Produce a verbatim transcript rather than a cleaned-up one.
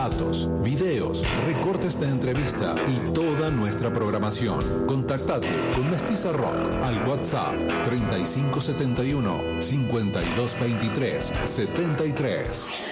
datos, videos, recortes de entrevista y toda nuestra programación. Contactate con Mestiza Rock al WhatsApp treinta y cinco setenta y uno, cincuenta y dos veintitrés, setenta y tres.